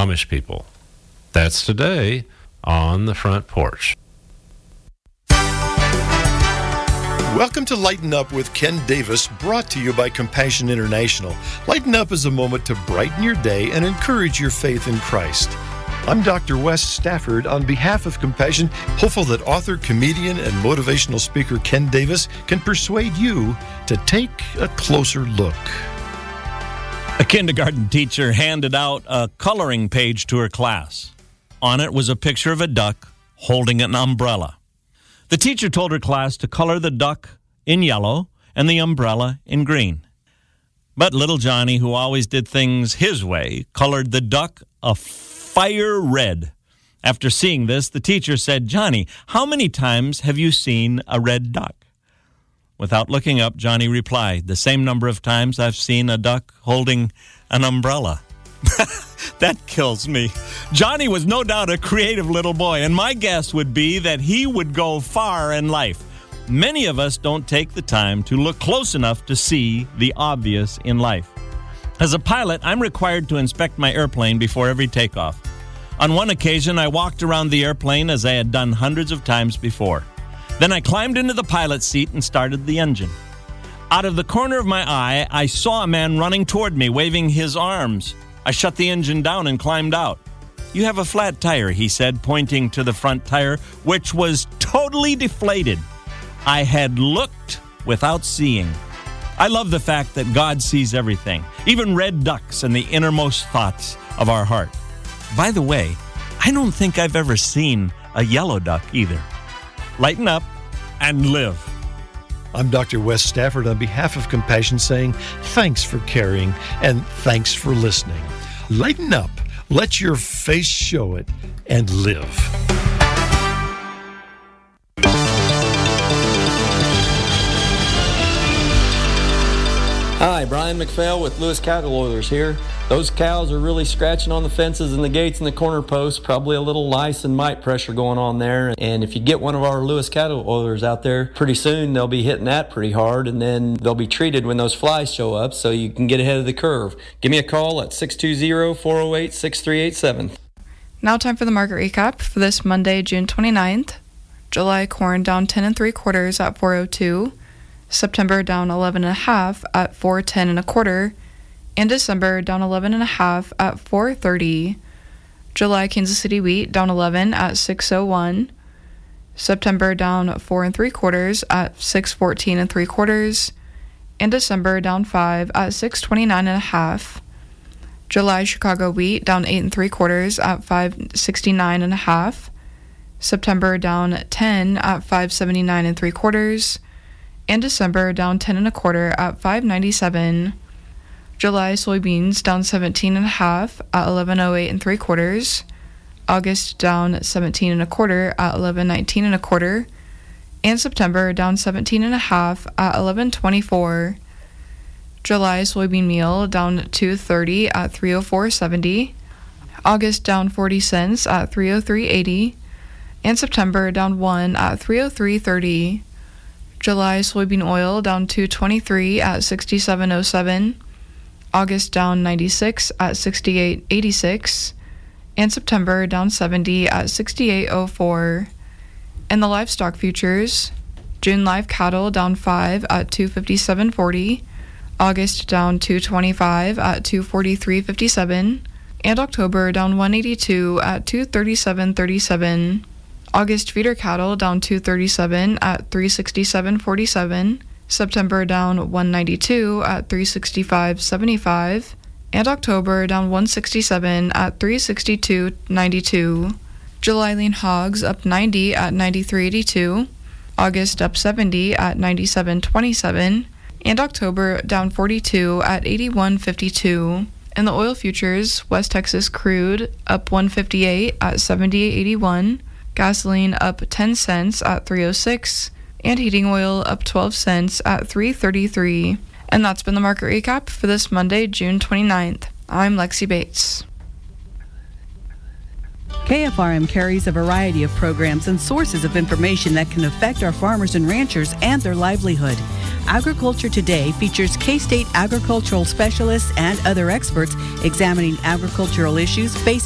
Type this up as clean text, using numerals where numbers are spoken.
Amish people. That's today on the Front Porch. Welcome to Lighten Up with Ken Davis, brought to you by Compassion International. Lighten Up is a moment to brighten your day and encourage your faith in Christ. I'm Dr. Wes Stafford on behalf of Compassion, hopeful that author, comedian, and motivational speaker Ken Davis can persuade you to take a closer look. A kindergarten teacher handed out a coloring page to her class. On it was a picture of a duck holding an umbrella. The teacher told her class to color the duck in yellow and the umbrella in green. But little Johnny, who always did things his way, colored the duck a fire red. After seeing this, the teacher said, "Johnny, how many times have you seen a red duck?" Without looking up, Johnny replied, "The same number of times I've seen a duck holding an umbrella." That kills me. Johnny was no doubt a creative little boy, and my guess would be that he would go far in life. Many of us don't take the time to look close enough to see the obvious in life. As a pilot, I'm required to inspect my airplane before every takeoff. On one occasion, I walked around the airplane as I had done hundreds of times before. Then I climbed into the pilot's seat and started the engine. Out of the corner of my eye, I saw a man running toward me, waving his arms. I shut the engine down and climbed out. "You have a flat tire," he said, pointing to the front tire, which was totally deflated. I had looked without seeing. I love the fact that God sees everything, even red ducks and the innermost thoughts of our heart. By the way, I don't think I've ever seen a yellow duck either. Lighten up and live. I'm Dr. Wes Stafford on behalf of Compassion saying thanks for caring and thanks for listening. Lighten up, let your face show it, and live. Hi, Brian McPhail with Lewis Cattle Oilers here. Those cows are really scratching on the fences and the gates and the corner posts. Probably a little lice and mite pressure going on there. And if you get one of our Lewis Cattle Oilers out there, pretty soon they'll be hitting that pretty hard, and then they'll be treated when those flies show up so you can get ahead of the curve. Give me a call at 620-408-6387. Now time for the market recap for this Monday, June 29th. July corn down 10 3/4 at 402. September down 11.5 at 410 1/4, and December down 11.5 at 430. July Kansas City wheat down 11 at 601. September down 4 3/4 at 614 3/4, and December down 5 at 629.5. July Chicago wheat down 8 3/4 at 569.5. September down 10 at 579 3/4. And December down 10 1/4 at 597. July soybeans down 17.5 at 1108 3/4. August down 17 1/4 at 1119 1/4. And September down 17.5 at 1124. July soybean meal down 230 at 304.70. August down 40 cents at 303.80. And September down 1 at 303.30. July soybean oil down 223 at 67.07. August down 96 at 68.86. And September down 70 at 68.04. And the livestock futures, June live cattle down 5 at 257.40. August down 225 at 243.57. And October down 182 at 237.37. August feeder cattle down 237 at 367.47. September down 192 at 365.75. And October down 167 at 362.92. July lean hogs up 90 at 93.82. August up 70 at 97.27. And October down 42 at 81.52. In the oil futures, West Texas crude up 158 at 78.81. Gasoline up 10 cents at 306, and heating oil up 12 cents at 333. And that's been the market recap for this Monday, June 29th. I'm Lexi Bates. KFRM carries a variety of programs and sources of information that can affect our farmers and ranchers and their livelihood. Agriculture Today features K-State agricultural specialists and other experts examining agricultural issues facing